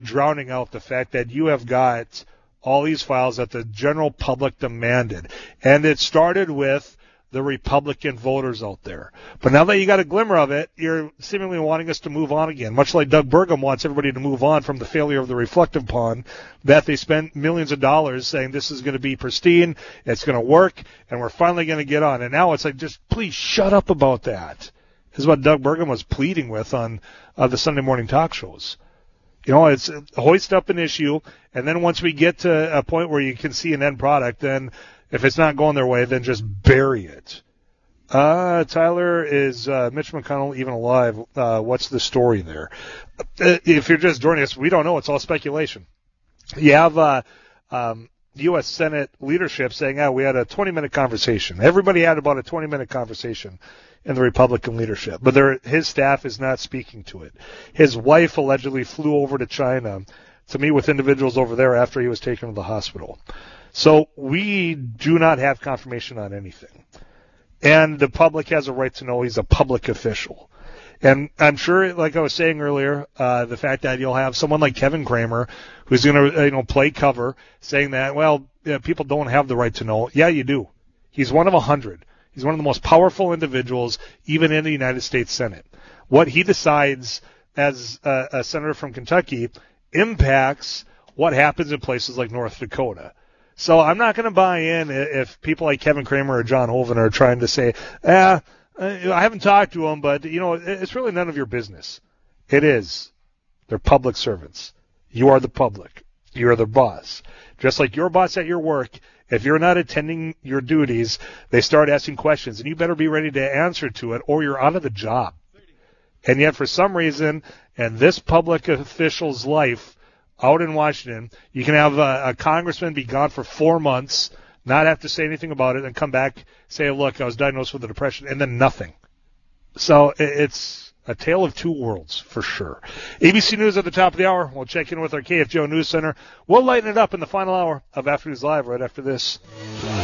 drowning out the fact that you have got all these files that the general public demanded. And it started with the Republican voters out there. But now that you got a glimmer of it, you're seemingly wanting us to move on again, much like Doug Burgum wants everybody to move on from the failure of the reflective pond that they spent millions of dollars saying this is going to be pristine, it's going to work, and we're finally going to get on. And now it's like, just please shut up about that. This is what Doug Burgum was pleading with on the Sunday morning talk shows. You know, it's hoist up an issue, and then once we get to a point where you can see an end product, then if it's not going their way, then just bury it. Tyler, is Mitch McConnell even alive? What's the story there? If you're just joining us, we don't know. It's all speculation. You have U.S. Senate leadership saying, we had a 20-minute conversation. Everybody had about a 20-minute conversation in the Republican leadership, but his staff is not speaking to it. His wife allegedly flew over to China to meet with individuals over there after he was taken to the hospital. So we do not have confirmation on anything. And the public has a right to know he's a public official. And I'm sure, like I was saying earlier, the fact that you'll have someone like Kevin Cramer who's going to play cover saying that, people don't have the right to know. Yeah, you do. He's one of 100. He's one of the most powerful individuals, even in the United States Senate. What he decides as a senator from Kentucky impacts what happens in places like North Dakota. So I'm not going to buy in if people like Kevin Cramer or John Hoeven are trying to say, I haven't talked to him, but, it's really none of your business. It is. They're public servants. You are the public. You're the boss. Just like your boss at your work, if you're not attending your duties, they start asking questions, and you better be ready to answer to it, or you're out of the job. And yet, for some reason, in this public official's life out in Washington, you can have a congressman be gone for 4 months, not have to say anything about it, and come back, say, look, I was diagnosed with a depression, and then nothing. So it's a tale of two worlds, for sure. ABC News at the top of the hour. We'll check in with our KFGO News Center. We'll lighten it up in the final hour of Afternoons Live right after this.